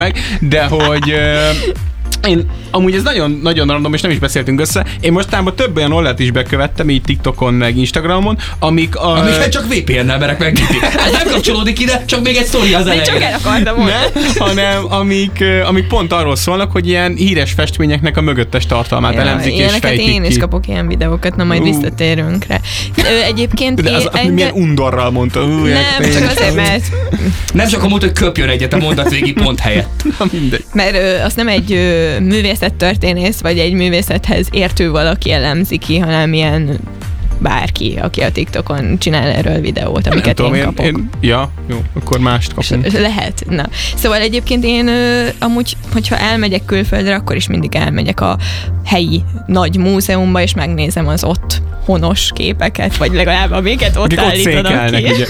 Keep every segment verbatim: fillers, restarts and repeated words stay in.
meg, de hogy... Én, amúgy ez nagyon, nagyon random, és nem is beszéltünk össze. Én mostában több olyan oldalt is bekövettem, így TikTokon, meg Instagramon, amik a... Amiket csak vé pé en-nel merek megnyitni. Ez nem kapcsolódik ide, csak még egy sztori az elején. Csak el akartam mondani. Hanem amik, amik pont arról szólnak, hogy ilyen híres festményeknek a mögöttes tartalmát ja, elemzik és fejtik én ki. is kapok ilyen videókat, na majd uh. visszatérünk rá. Ö, egyébként... De az, az engem... milyen undorral mondta. Uh, nem, csak azért, mert... Nem csak a mondta, hogy köpjön egyet a mondat végi pont helyett. Mert ö, azt nem egy ö, művészettörténész, vagy egy művészethez értő valaki elemzi ki, hanem ilyen bárki, aki a TikTokon csinál erről videót, amiket tudom, én kapok. Én, ja, jó, akkor mást kapunk. Lehet, na. Szóval egyébként én ö, amúgy, hogyha elmegyek külföldre, akkor is mindig elmegyek a helyi nagy múzeumba, és megnézem az ott honos képeket, vagy legalább amiket ott állítanak ki. Ugye?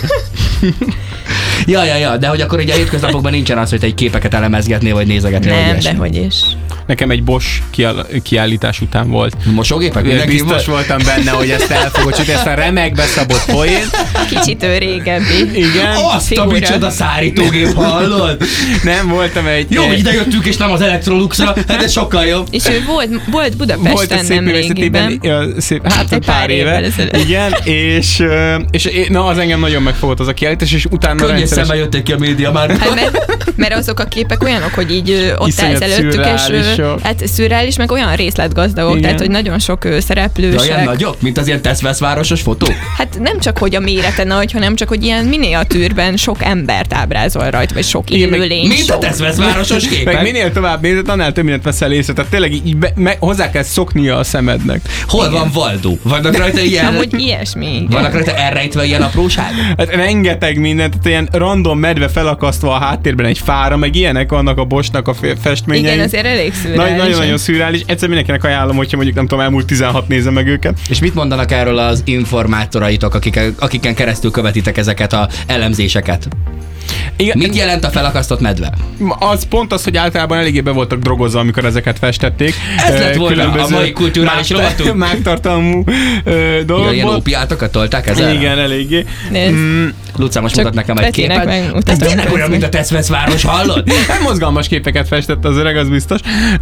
Ja, ja, ja, de hogy akkor ugye a hétköznapokban nincsen az, hogy te egy képeket elemezgetnél, vagy nézegetnél. Nem, de hogy is. Nekem egy Bosch kiállítás után volt. Mosógépek? Mindenki biztos most voltam benne, hogy ezt elfogod, csak ezt a remekbe szabott poén. Kicsit ő régebbi. Igen. Azt a micsoda szárítógép, hallod? Nem, voltam egy... Jó, hogy ide jöttünk, és nem az Electroluxra, hát ez sokkal jobb. És ő volt, volt Budapesten nem régiben. Ja, szép, hát egy pár, pár éve. Igen, és, és na, az engem nagyon megfogott az a kiállítás, és utána Könnyes rendszeres... szemmel jöttek ki a média már. Hát mert, mert azok a képek olyanok, hogy így ott állsz előttük, és hát szürreális, meg olyan részletgazdagok, igen. Tehát, hogy nagyon sok szereplősek. De olyan nagyok, mint az ilyen Tesz-Vesz városos fotók? Hát nem csak, hogy a mérete nagy, hanem csak, hogy ilyen miniatűrben sok embert ábrázol rajta, vagy sok élőlény. Mint a Tesz-Vesz városos képek. Meg minél tovább nézed, annál több mindent veszel észre. Tehát tényleg így be, me, hozzá kell szoknia a szemednek. Hol igen. van Valdó? Vannak rajta ilyen... Amúgy ilyesmi. Igen. Vannak rajta elrejtve ilyen apróságok? Hát rengeteg mindent, tehát ilyen random medve felakasztva a háttérben egy fára, meg ilyenek vannak a Boschnak a festményei. Igen, azért elég szürreális. Nagyon-nagyon szürreális. Egyszer mindenkinek ajánlom, hogyha mondjuk nem tudom, elmúlt tizenhat nézze meg őket. És mit mondanak erről az informátoraitok, akik, akiken keresztül követitek ezeket az elemzéseket? Igen. Mit jelent a felakasztott medve? Az pont az, hogy általában eléggé be voltak drogozva, amikor ezeket festették. Ez lett volna a mai kulturális rovatunk. Mágtartalmú dolgokból. Ilyen ópiátokat tolták ezzel? Igen, eléggé. Mm, Luca, most mutat nekem egy képet. Ez tényleg olyan, mint a Tesz-Vesz város, hallod? Nem mozgalmas képeket festett az öreg, az biztos.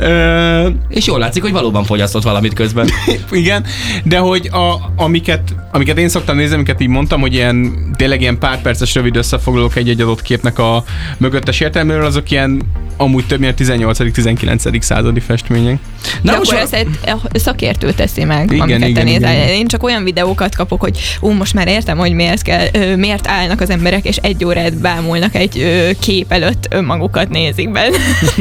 Uh, És jól látszik, hogy valóban fogyasztott valamit közben. Igen, de hogy a, amiket, amiket én szoktam nézni, amiket így mondtam, hogy ilyen, tényleg ilyen pár perces rövid összefoglalók egy-egy adott képnek a mögöttes értelméről, azok ilyen amúgy több mint tizennyolcadik-tizenkilencedik századi festmények. Na, de akkor ezt egy szakértő teszi meg, igen, amiket te nézel. Én csak olyan videókat kapok, hogy ú, most már értem, hogy miért, kell, miért állnak az emberek, és egy órát bámulnak egy kép előtt, önmagukat nézik benne.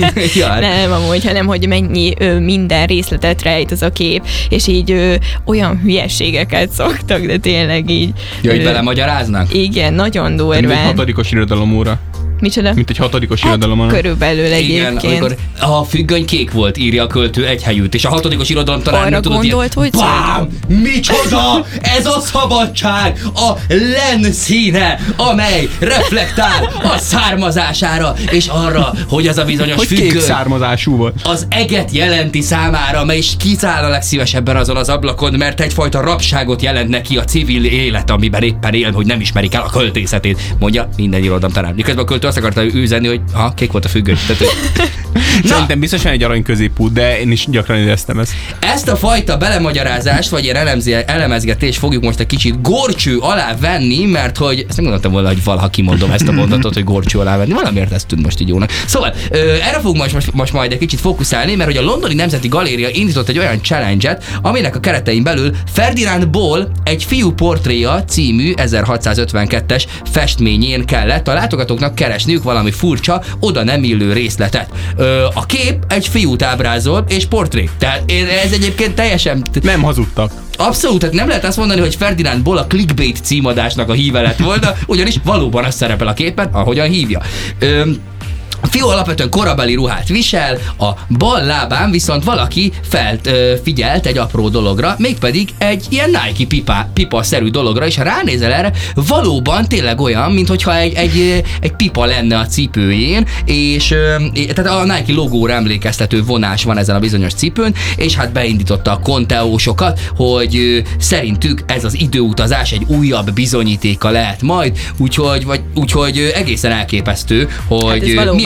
Nem amúgy, hanem hogy mennyi minden részletet rejt az a kép, és így olyan hülyeségeket szoktak, de tényleg így. Ja, hogy belemagyaráznak? Igen, nagyon durván. Egy hatodikos irodalom óra. Micsoda? Mint egy hatodikos hát, irodalom. Körülbelül egyébként. Igen, amikor a függöny kék volt, írja a költő egy helyűt, és a hatodikos irodalom talán arra nem tudod gondolt, hogy bám! Micsoda! Ez a szabadság! A len színe, amely reflektál a származására, és arra, hogy az a bizonyos hogy függöny kék származású volt. Az eget jelenti számára, mely is kiszáll a legszívesebben azon az ablakon, mert egyfajta rabságot jelent neki a civil élet, amiben éppen él, hogy nem ismerik el a költészetét. Mondja minden irodalom tanár. Miközben a költő azt akarta üzenni, hogy ha, kék volt a függöny. Tehát, szerintem biztos van egy arany középút, de én is gyakran éreztem ezt. Ezt a fajta belemagyarázást, vagy ilyen elemzi, elemezgetést fogjuk most egy kicsit górcső alá venni, mert hogy ezt nem gondoltam volna, hogy valaha kimondom ezt a mondatot, hogy górcső alá venni. Valamiért ezt tűnt most így jónak. Szóval ö, erre fogunk most, most, most majd egy kicsit fókuszálni, mert hogy a Londoni Nemzeti Galéria indított egy olyan challenge-et, aminek a keretein belül Ferdinand Boll egy fiú portréja című ezerhatszázötvenkettes festményén kellett a látogatóknak keresniük valami furcsa, oda nem illő részletet. Ö, a kép egy fiút ábrázol, és portré. Tehát ez egyébként teljesen... Nem hazudtak. Abszolút, tehát nem lehet azt mondani, hogy Ferdinand Boll a clickbait címadásnak a híve lett volna, ugyanis valóban az szerepel a képen, ahogyan hívja. Ö, A fiú alapvetően korabeli ruhát visel, a bal lábán viszont valaki felfigyelt egy apró dologra, mégpedig egy ilyen Nike pipa, pipa-szerű dologra, és ha ránézel erre, valóban tényleg olyan, mintha egy, egy, egy pipa lenne a cipőjén, és tehát a Nike logóra emlékeztető vonás van ezen a bizonyos cipőn, és hát beindította a konteósokat, hogy szerintük ez az időutazás egy újabb bizonyítéka lehet majd, úgyhogy, vagy, úgyhogy egészen elképesztő, hogy hát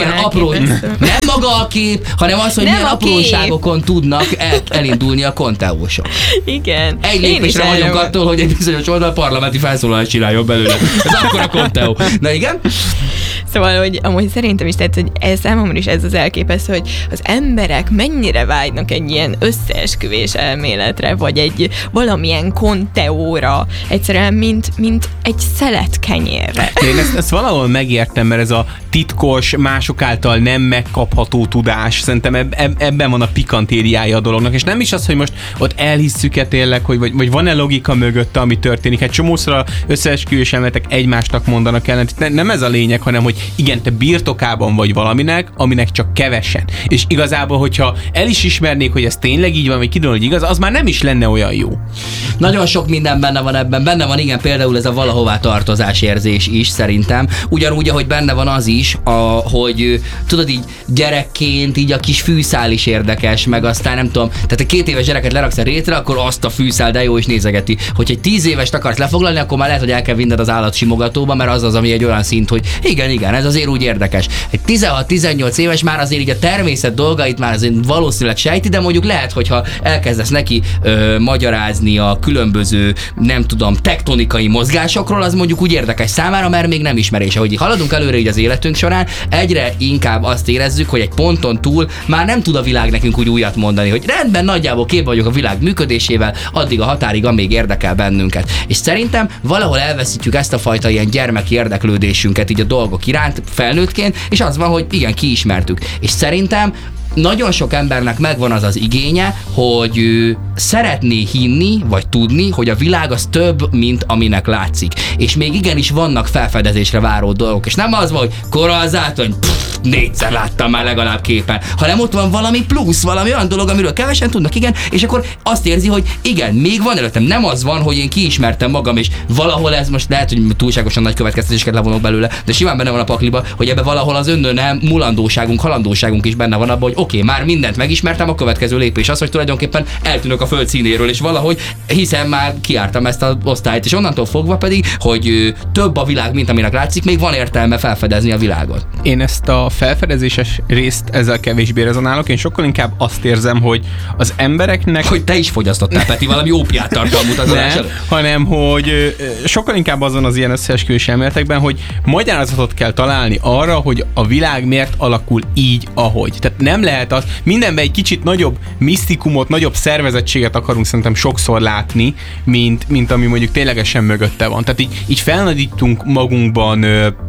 milyen apró, nem maga a kép, hanem az, hogy nem milyen apróságokon tudnak el, elindulni a konteósok. Igen. Egy lépésre vagyunk attól, hogy egy bizonyos oldal parlamenti felszólalást csináljon belőle. Ez akkor a konteó. Na igen? Szóval, hogy amúgy szerintem is, tehát, hogy ez számomra is ez az elképesztő, hogy az emberek mennyire vágynak egy ilyen összeesküvés elméletre, vagy egy valamilyen konteóra, egyszerűen, mint, mint egy szelet kenyérre. Én ezt, ezt valahol megértem, mert ez a titkos, mások által nem megkapható tudás, szerintem eb, eb, ebben van a pikantériája a dolognak, és nem is az, hogy most ott elhisszük-e tényleg, hogy vagy, vagy van-e logika mögötte, ami történik. Egy csomószor összeesküvés elméletek egymásnak mondanak ellen. Nem ez a lényeg, hanem hogy igen, te birtokában vagy valaminek, aminek csak kevesen. És igazából, hogyha el is ismernék, hogy ez tényleg így van, vagy kiderül, hogy igaz, az már nem is lenne olyan jó. Nagyon sok minden benne van ebben. Benne van igen például ez a valahová tartozás érzés is szerintem. Ugyanúgy, ahogy benne van az is, a, hogy tudod így gyerekként így a kis fűszál is érdekes, meg aztán nem tudom, tehát a két éves gyereket leraksz a rétre, akkor azt a fűszál de jó is nézegeti. Hogyha egy tíz évest akarsz lefoglalni, akkor már lehet, hogy el kell vinned az állatsimogatóba, mert az az, ami egy olyan szint, hogy igen, igen, ez azért úgy érdekes. Egy tizenhat-tizennyolc éves már azért így a természet dolgait már azért valószínűleg sejti, de mondjuk lehet, hogyha elkezdesz neki ö, magyarázni a különböző, nem tudom, tektonikai mozgásokról, az mondjuk úgy érdekes számára, mert még nem ismerése. Hogy haladunk előre így az életünk során, egyre inkább azt érezzük, hogy egy ponton túl már nem tud a világ nekünk úgy újat mondani, hogy rendben, nagyjából képbe vagyok a világ működésével, addig a határig, amíg érdekel bennünket. És szerintem valahol elveszítjük ezt a fajta ilyen gyermeki érdeklődésünket így a dolgok iránt felnőttként, és az van, hogy igen, kiismertük. És szerintem nagyon sok embernek megvan az az igénye, hogy ő szeretné hinni, vagy tudni, hogy a világ az több, mint aminek látszik. És még igenis vannak felfedezésre váró dolgok. És nem az van, hogy korallzátony, négyszer láttam már legalább képen, hanem ott van valami plusz, valami olyan dolog, amiről kevesen tudnak, igen, és akkor azt érzi, hogy igen, még van előttem. Nem az van, hogy én kiismertem magam, és valahol ez most lehet, hogy túlságosan nagy következtetéseket levonok belőle, de simán benne van a pakliba, hogy ebbe valahol az önnön mulandóságunk, halandóságunk is benne van abban, hogy oké, okay, már mindent megismertem, a következő lépés az, hogy tulajdonképpen eltűnök a föld színéről, és valahogy hiszen már kiártam ezt az osztályt, és onnantól fogva pedig, hogy több a világ, mint aminek látszik, még van értelme felfedezni a világot. Én ezt a felfedezéses részt ezzel kevésbé rezonálok, én sokkal inkább azt érzem, hogy az embereknek... Hogy te is fogyasztottál, Peti, valami ópiát tartalmút az nem, hanem hogy sokkal inkább azon az ilyen összeesküvés elméletekben, hogy magyarázatot kell találni arra, hogy a világ miért alakul így, ahogy. Tehát nem lehet az, mindenben egy kicsit nagyobb misztikumot, nagyobb szervezettséget akarunk szerintem sokszor látni, mint, mint ami mondjuk ténylegesen mögötte van. Tehát így, így felnagyítunk magunkban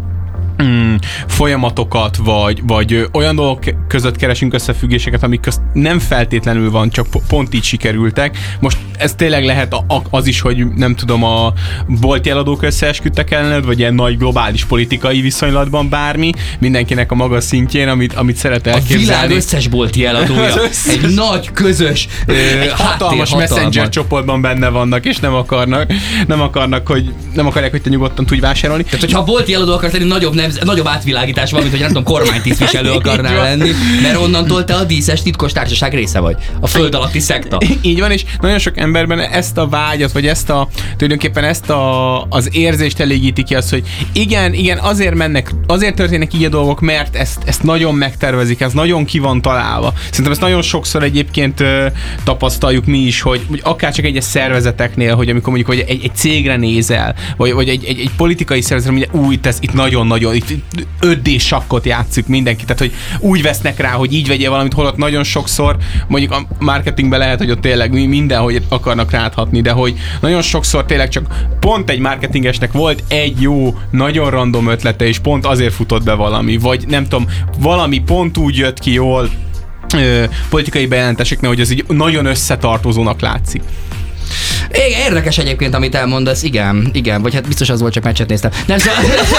Mm, folyamatokat, vagy, vagy olyan dolgok között keresünk összefüggéseket, amik közt nem feltétlenül van, csak pont így sikerültek. Most ez tényleg lehet az is, hogy nem tudom, a bolti eladók összeesküdtek ellened, vagy ilyen nagy globális politikai viszonylatban bármi, mindenkinek a maga szintjén, amit, amit szeret elképzelni. A világ összes bolti eladója. Összes... Egy nagy közös ö, egy hatalmas messenger csoportban benne vannak, és nem akarnak, nem akarnak, hogy nem akarják, hogy te nyugodtan tudj vásárolni. Tehát, hogyha a bolti eladó akarsz lenni, nagyobb nem, nagyobb átvilágítás van, mint hogy nem tudom, kormánytisztviselő akarnál lenni, mert onnantól te a díszes titkos társaság része vagy. A föld alatti szekta. Így van, és nagyon sok emberben ezt a vágyat, vagy ezt a, tulajdonképpen ezt a, az érzést elégíti ki az, hogy igen, igen, azért mennek, azért történnek így a dolgok, mert ezt, ezt nagyon megtervezik, ez nagyon ki van találva. Szerintem ezt nagyon sokszor egyébként ö, tapasztaljuk mi is, hogy, hogy akár csak egyes szervezeteknél, hogy amikor mondjuk hogy egy, egy cégre nézel, vagy, vagy egy, egy, egy politikai szervezetre, hogy új, tesz, itt nagyon-nagyon, itt öt dé sakkot játszik mindenki, tehát hogy úgy vesznek rá, hogy így vegyél valamit, holott nagyon sokszor, mondjuk a marketingben lehet, hogy ott tényleg mindenhogy akarnak ráthatni, de hogy nagyon sokszor tényleg csak pont egy marketingesnek volt egy jó, nagyon random ötlete, és pont azért futott be valami, vagy nem tudom, valami pont úgy jött ki jól ö, politikai bejelentéseknél, hogy ez így nagyon összetartozónak látszik. Igen, érdekes egyébként, amit elmondasz, igen, igen, vagy hát biztos az volt, csak meccset néztem. Nem, szóval...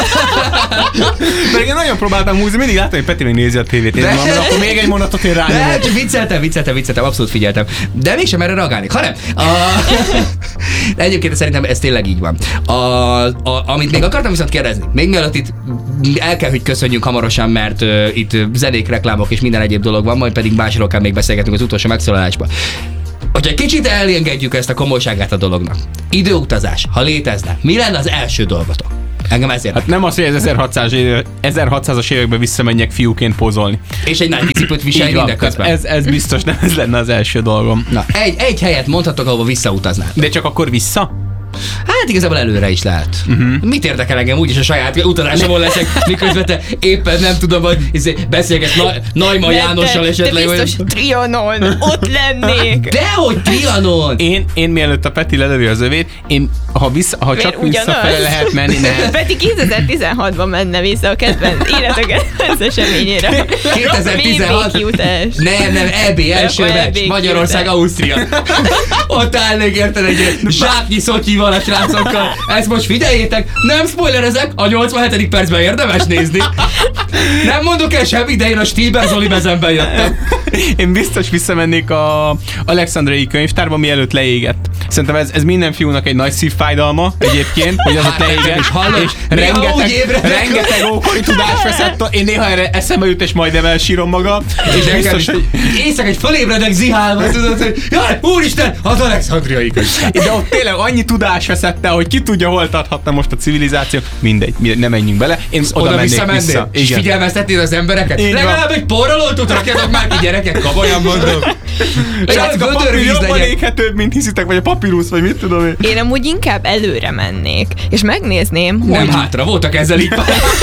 Mert én nagyon próbáltam húzni, mindig láttam, hogy Peti még nézi a tévét, én de... mondom, akkor még egy mondatot én rányomom. De vicceltem, vicceltem, vicceltem, abszolút figyeltem. De mégsem erre reagálni, hanem. A... De egyébként szerintem ez tényleg így van. A, a, amit még akartam viszont kérdezni, még mielőtt itt el kell, hogy köszönjünk hamarosan, mert uh, itt zenék, reklámok és minden egyéb dolog van, majd pedig másról kell még beszélgetnünk az utolsó megszólalásban. Hogyha egy kicsit elengedjük ezt a komolyságát a dolognak, időutazás, ha létezne, mi lenne az első dolgotok? Engem ezért. Hát nem az, hogy az ezerhatszázas években visszamenjek fiúként pózolni. És egy nagy cipőt viselni mindeközben. Ez, ez biztos nem ez lenne az első dolgom. Na, egy, egy helyet mondhatok, ahova visszautaznál. De csak akkor vissza? Hát igazából előre is lehet. Uh-huh. Mit érdekel engem, úgyis a saját utazásomon leszek, miközben te éppen nem tudom, hogy beszélgetsz Na- Naima Jánossal esetleg. De biztos vagy... Trianon, ott lennék. Dehogy Trianon! Én, én mielőtt a Peti lelövi az övét, én, ha, vissza, ha csak visszafele lehet menni, nem. Peti kétezer-tizenhatban menne vissza a kedvenc életeket az eseményére. kétezer-tizenhat Nem, nem, é bé első meccs, Magyarország-Ausztria. Ott állnék érted egy zsáknyi szotyival a srácokkal. Ezt most figyeljétek, nem spoilerezek, a nyolcvanhetedik percben érdemes nézni. Nem mondok el semmi, de én a Stíber Zoli mezemben jöttem. Én biztos visszamennék a Alexandriai könyvtárba, mielőtt leégett. Szerintem ez, ez minden fiúnak egy nagy szívfájdalma egyébként, hogy az ott leégett, és, és rengeteg, rengeteg ókori tudás veszett. Én néha erre eszembe jut, és majdnem elsírom magam. És biztos, hogy... Éjszak egy fölébredek zihálva, tudod, hogy jaj, úristen, az Alexandriai könyvtár. De ott tényleg annyi tudás veszette, hogy ki tudja, hol tarthatna most a civilizáció. Mindegy, nem menjünk bele. Én oda, oda mennék vissza. És figyelmeztetnéd az embereket? Így legalább van. Egy porraloltót rakjatok már ki, gyerekek, komolyan mondom. És a papír jobban éghetőbb, mint hiszitek, vagy a papírusz, vagy mit tudom én. Én amúgy inkább előre mennék, és megnézném, hogy... Nem hátra, voltak ezzel így.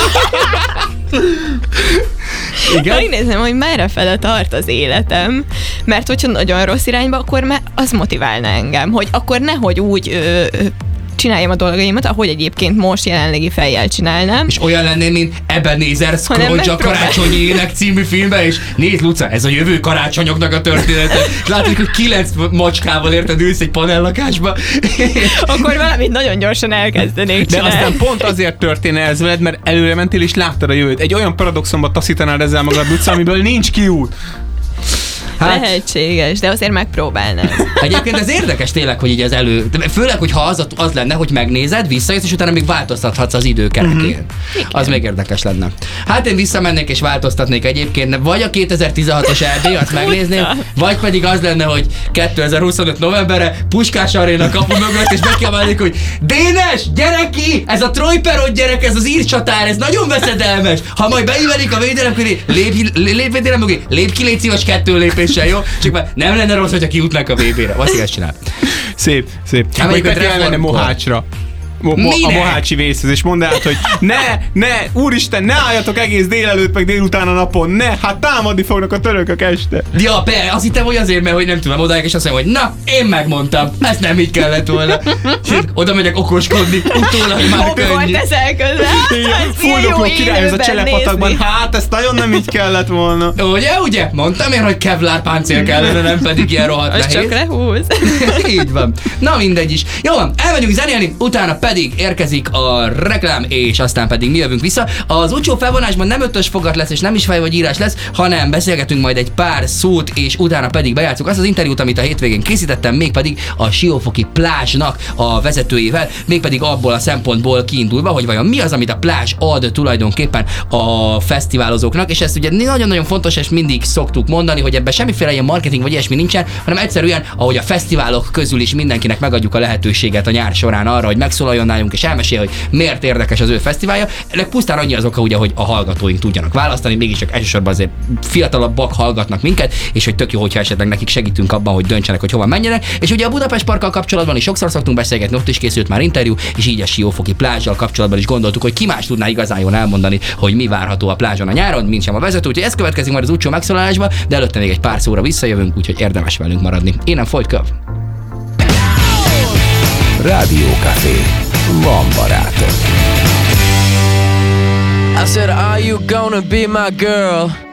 Igen? Megnézem, hogy merre fele tart az életem, mert hogyha nagyon rossz irányba, akkor már az motiválna engem, hogy akkor nehogy úgy ö, ö, csináljam a dolgaimat, ahogy egyébként most jelenlegi fejjel csinálnám. És olyan lennél, mint Ebenezer Scrooge a Karácsonyi Ének című filmben, és nézd, Luca, ez a jövő karácsonyoknak a története. Látjuk, hogy kilenc macskával érted ülsz egy panellakásba. Akkor valamit nagyon gyorsan elkezdenék csinálni. De aztán pont azért történne ez veled, mert előre mentél és láttad a jövőt. Egy olyan paradoxonba taszítanád ezzel magad, Luca, amiből nincs kiút. Hát, lehetséges, de azért megpróbálnám. Egyébként ez érdekes tényleg, hogy így az elő... Főleg, hogyha az, az lenne, hogy megnézed, visszajössz, és utána még változtathatsz az időkerekén. Uh-huh. Az még érdekes lenne. Hát én visszamennék és változtatnék egyébként, vagy a kétezer-tizenhatos erdély, azt megnézném, vagy pedig az lenne, hogy kétezer-huszonöt novemberre Puskás Aréna kapu mögött, és megkiabálnék, hogy Dénes, gyere ki! Ez a Troy Perot gyerek, ez az írcsatár, ez nagyon veszedelmes! Ha majd beívelik a védelem köré, lép, lép védelem mögé, lép ki, légy szíves kettő lépés. Jó? Csak már nem lenne rossz, hogyha kijutnánk a vé bére. Azt ezt csinál. Szép, szép. Hát vagy Peti elmenne Mohácsra. Mo- mo- a mohácsi vészhez, és mondd át, hogy ne, ne, úristen, ne álljatok egész délelőtt, meg délután a napon, ne, hát támadni fognak a törökök este. Ja, be, azt hittem, hogy azért, mert hogy nem tudom, odaják, és azt mondom, hogy na, én megmondtam, ezt nem így kellett volna. Oda megyek okoskodni, utólag már könnyű. Hol teszel közel? Fuldokló királyhoz a Cseleppatakban, hát ezt nagyon nem így kellett volna. Ugye, ugye? Mondtam én, hogy kevlár páncél kellene, nem pedig ilyen rohadt nehéz. Az csak lehúz. Így van. Na mindegy is. Jó van, elmegyünk zenélni, utána pedig érkezik a reklám, és aztán pedig mi jövünk vissza. Az utcsó felvonásban nem ötös fogat lesz, és nem is fej vagy írás lesz, hanem beszélgetünk majd egy pár szót, és utána pedig bejátszunk azt az interjút, amit a hétvégén készítettem, mégpedig a Siófoki plázsnak a vezetőjével, mégpedig abból a szempontból kiindulva, hogy vajon mi az, amit a plázs ad tulajdonképpen a fesztiválozóknak, és ezt ugye nagyon-nagyon fontos, és mindig szoktuk mondani, hogy ebben semmiféle ilyen marketing vagy ilyesmi nincsen, hanem egyszerűen, ahogy a fesztiválok közül is mindenkinek megadjuk a lehetőséget a nyár során arra, hogy megszólaljon nálunk, és elmesél, hogy miért érdekes az ő fesztiválja. Ennek pusztán annyi az oka, ugye, hogy a hallgatóink tudjanak választani, mégiscsak elsősorban azért fiatalabbak hallgatnak minket, és hogy tök jó, hogyha esetleg nekik segítünk abban, hogy döntsenek, hogy hova menjenek. És ugye a Budapest Parkkal kapcsolatban is sokszor szoktunk beszélgetni, ott is készült már interjú, és így a Siófoki plázsal kapcsolatban is gondoltuk, hogy ki más tudná igazán jól elmondani, hogy mi várható a plázson a nyáron, mint sem a vezető. Úgyhogy ez következik majd az utcsó megszólalásba, de előtte még egy pár szóra visszajövünk, úgyhogy érdemes velünk maradni. Én nem Folyt Köv. Rádió Café. Van barátom. I said, are you gonna be my girl?